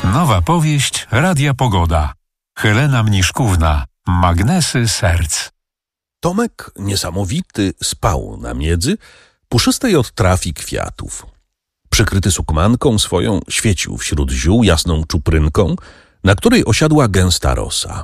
Nowa powieść Radia Pogoda. Helena Mniszkówna. Magnesy serc. Tomek niesamowity spał na miedzy, puszystej od trafi kwiatów. Przykryty sukmanką swoją świecił wśród ziół jasną czuprynką, na której osiadła gęsta rosa.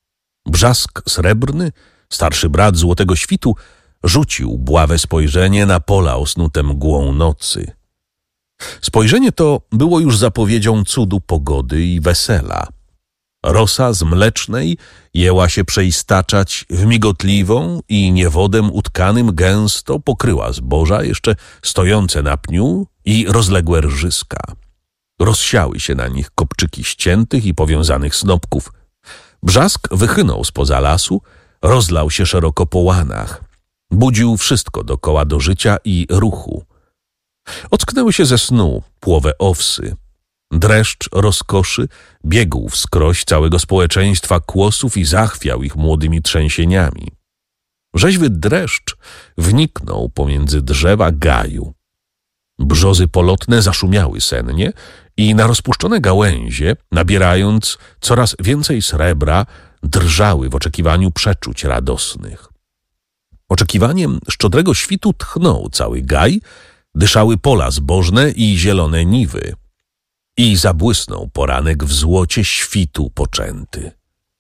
Brzask srebrny, starszy brat złotego świtu, rzucił bławe spojrzenie na pola osnute mgłą nocy. Spojrzenie to było już zapowiedzią cudu pogody i wesela. Rosa z mlecznej jęła się przeistaczać w migotliwą i niewodem utkanym gęsto pokryła zboża jeszcze stojące na pniu i rozległe rżyska. Rozsiały się na nich kopczyki ściętych i powiązanych snopków. Brzask wychynął spoza lasu, rozlał się szeroko po łanach. Budził wszystko dokoła do życia i ruchu. Ocknęły się ze snu płowe owsy. Dreszcz rozkoszy biegł wskroś całego społeczeństwa kłosów i zachwiał ich młodymi trzęsieniami. Rzeźwy dreszcz wniknął pomiędzy drzewa gaju. Brzozy polotne zaszumiały sennie i na rozpuszczone gałęzie, nabierając coraz więcej srebra, drżały w oczekiwaniu przeczuć radosnych. Oczekiwaniem szczodrego świtu tchnął cały gaj, dyszały pola zbożne i zielone niwy. I zabłysnął poranek w złocie świtu poczęty.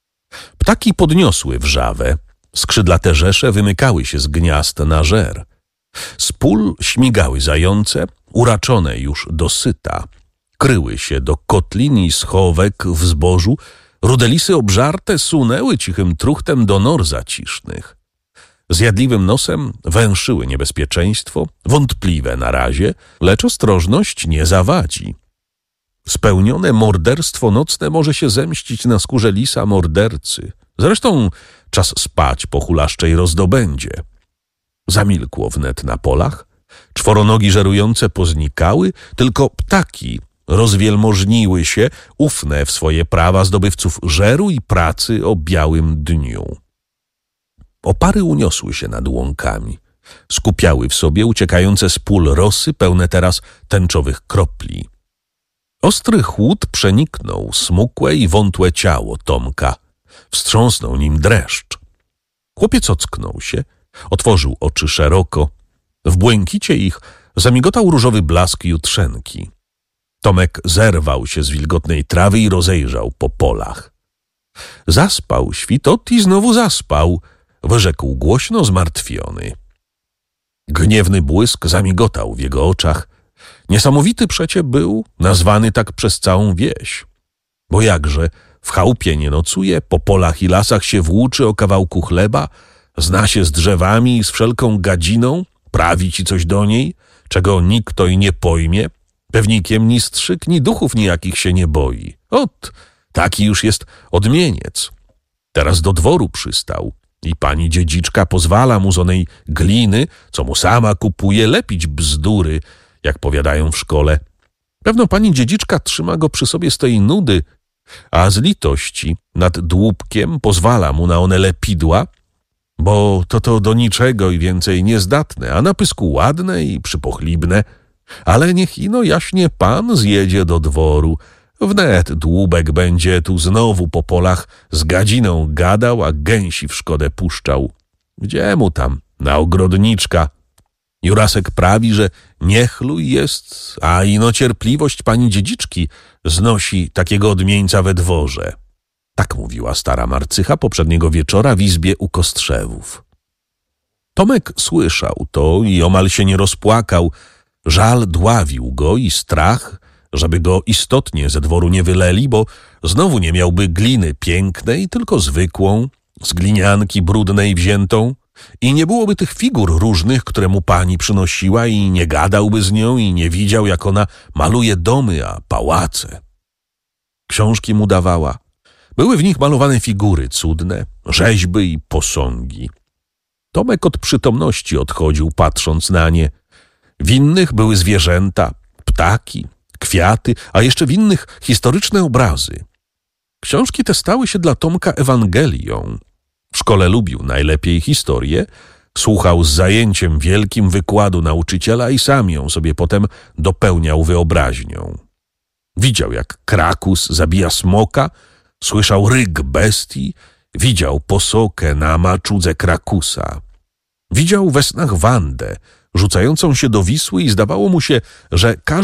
Ptaki podniosły wrzawę, skrzydlate rzesze wymykały się z gniazd na żer. Z pól śmigały zające, uraczone już dosyta. Kryły się do kotlin i schowek w zbożu, rudelisy obżarte sunęły cichym truchtem do nor zacisznych. Zjadliwym nosem węszyły niebezpieczeństwo, wątpliwe na razie, lecz ostrożność nie zawadzi. Spełnione morderstwo nocne może się zemścić na skórze lisa mordercy. Zresztą czas spać po hulaszczej rozdobędzie. Zamilkło wnet na polach, czworonogi żerujące poznikały, tylko ptaki rozwielmożniły się, ufne w swoje prawa zdobywców żeru i pracy o białym dniu. Opary uniosły się nad łąkami, skupiały w sobie uciekające z pól rosy, pełne teraz tęczowych kropli. Ostry chłód przeniknął smukłe i wątłe ciało Tomka. Wstrząsnął nim dreszcz. Chłopiec ocknął się, otworzył oczy szeroko. W błękicie ich zamigotał różowy blask jutrzenki. Tomek zerwał się z wilgotnej trawy i rozejrzał po polach. Zaspał świtot i znowu zaspał, wyrzekł głośno zmartwiony. Gniewny błysk zamigotał w jego oczach. Niesamowity przecie był, nazwany tak przez całą wieś. Bo jakże w chałupie nie nocuje, po polach i lasach się włóczy o kawałku chleba, zna się z drzewami i z wszelką gadziną, prawi ci coś do niej, czego nikt to i nie pojmie, pewnikiem ni strzyk, ni duchów nijakich się nie boi. Ot, taki już jest odmieniec. Teraz do dworu przystał i pani dziedziczka pozwala mu z onej gliny, co mu sama kupuje, lepić bzdury, jak powiadają w szkole. Pewno pani dziedziczka trzyma go przy sobie z tej nudy, a z litości nad dłubkiem pozwala mu na one lepidła, bo to do niczego i więcej niezdatne, a na pysku ładne i przypochlibne. Ale niech ino jaśnie pan zjedzie do dworu. Wnet dłubek będzie tu znowu po polach z gadziną gadał, a gęsi w szkodę puszczał. Gdzie mu tam, na ogrodniczka? Jurasek prawi, że niechluj jest, a ino cierpliwość pani dziedziczki znosi takiego odmieńca we dworze. Tak mówiła stara marcycha poprzedniego wieczora w izbie u Kostrzewów. Tomek słyszał to i omal się nie rozpłakał. Żal dławił go i strach, żeby go istotnie ze dworu nie wyleli, bo znowu nie miałby gliny pięknej, tylko zwykłą, z glinianki brudnej wziętą, i nie byłoby tych figur różnych, które mu pani przynosiła, i nie gadałby z nią i nie widział, jak ona maluje domy, a pałace. Książki mu dawała. Były w nich malowane figury cudne, rzeźby i posągi. Tomek od przytomności odchodził, patrząc na nie. W innych były zwierzęta, ptaki, kwiaty, a jeszcze w innych historyczne obrazy. Książki te stały się dla Tomka Ewangelią. W szkole lubił najlepiej historię, słuchał z zajęciem wielkim wykładu nauczyciela i sam ją sobie potem dopełniał wyobraźnią. Widział, jak Krakus zabija smoka, słyszał ryk bestii, widział posokę na maczudze Krakusa. Widział we snach Wandę, rzucającą się do Wisły i zdawało mu się, że każdy